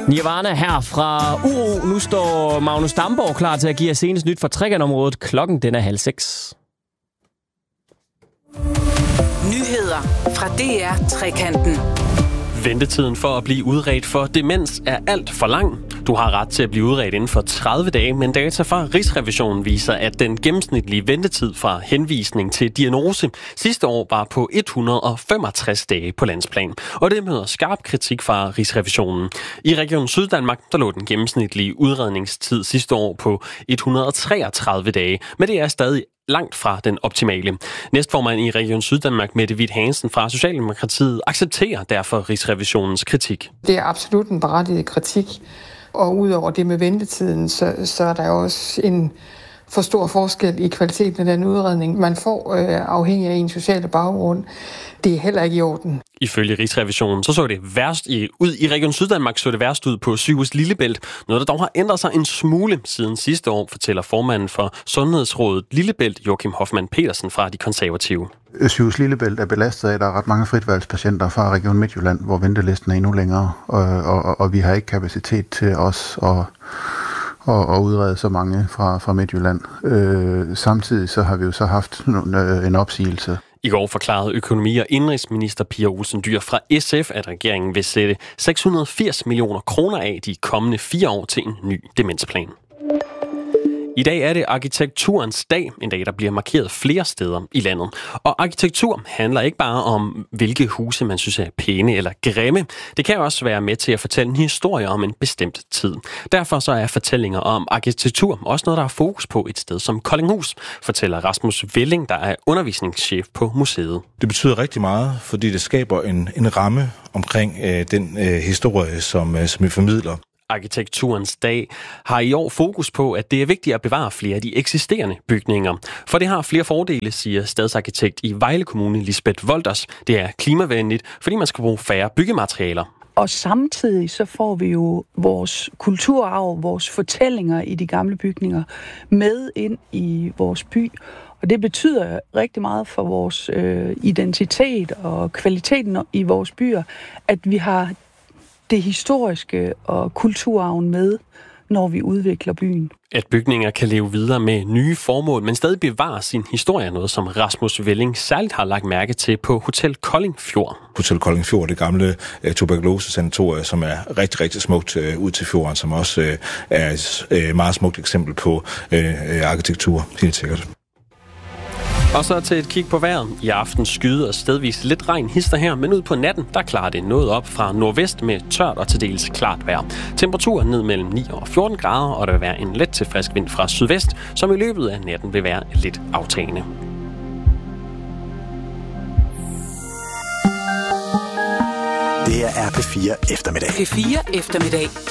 Nirvana her fra Uro. Nu står Magnus Damborg klar til at give os senest nyt fra trekantområdet. Klokken den er 5:30. Nyheder fra DR Trekanten. Ventetiden for at blive udredt for demens er alt for lang. Du har ret til at blive udredt inden for 30 dage, men data fra Rigsrevisionen viser, at den gennemsnitlige ventetid fra henvisning til diagnose sidste år var på 165 dage på landsplan. Og det møder skarp kritik fra Rigsrevisionen. I Region Syddanmark der lå den gennemsnitlige udredningstid sidste år på 133 dage, men det er stadig langt fra den optimale. Næstformand i Region Syddanmark, Mette Hvidt Hansen fra Socialdemokratiet, accepterer derfor Rigsrevisionens kritik. Det er absolut en berettiget kritik, og udover det med ventetiden, så er der også en for stor forskel i kvaliteten af den udredning, man får afhængig af ens sociale baggrund. Det er heller ikke i orden. Ifølge Rigsrevisionen så det værst ud i Region Syddanmark så det værst ud på Sygehus Lillebælt. Noget, der dog har ændret sig en smule siden sidste år, fortæller formanden for Sundhedsrådet Lillebælt, Joachim Hoffmann Petersen fra De Konservative. Sygehus Lillebælt er belastet af, at der er ret mange fritvalgspatienter fra Region Midtjylland, hvor ventelisten er endnu længere, og vi har ikke kapacitet til os at udrede så mange fra Midtjylland. Samtidig så har vi jo så haft en opsigelse. I går forklarede økonomi- og indenrigsminister Pia Olsen Dyhr fra SF, at regeringen vil sætte 680 millioner kroner af de kommende 4 år til en ny demensplan. I dag er det arkitekturens dag, en dag, der bliver markeret flere steder i landet. Og arkitektur handler ikke bare om, hvilke huse man synes er pæne eller grimme. Det kan også være med til at fortælle en historie om en bestemt tid. Derfor så er fortællinger om arkitektur også noget, der er fokus på et sted som Koldinghus, fortæller Rasmus Velling, der er undervisningschef på museet. Det betyder rigtig meget, fordi det skaber en ramme omkring den historie, som vi formidler. Arkitekturens dag har i år fokus på, at det er vigtigt at bevare flere af de eksisterende bygninger. For det har flere fordele, siger stadsarkitekt i Vejle Kommune, Lisbeth Wolders. Det er klimavenligt, fordi man skal bruge færre byggematerialer. Og samtidig så får vi jo vores kulturarv, vores fortællinger i de gamle bygninger med ind i vores by. Og det betyder rigtig meget for vores identitet og kvaliteten i vores byer, at vi har det historiske og kulturarven med, når vi udvikler byen. At bygninger kan leve videre med nye formål, men stadig bevare sin historie, noget som Rasmus Velling særligt har lagt mærke til på Hotel Koldingfjord. Hotel Koldingfjord, det gamle tuberkulose-sanatorium, som er rigtig, rigtig smukt ud til fjorden, som også er et meget smukt eksempel på arkitektur, helt sikkert. Og så til et kig på vejret. I aften skyder og stedvis lidt regn hister her, men ud på natten, der klarer det noget op fra nordvest med tørt og til dels klart vejr. Temperaturen ned mellem 9 og 14 grader, og der vil være en let til frisk vind fra sydvest, som i løbet af natten vil være lidt aftagende. Det er P4 eftermiddag. P4 eftermiddag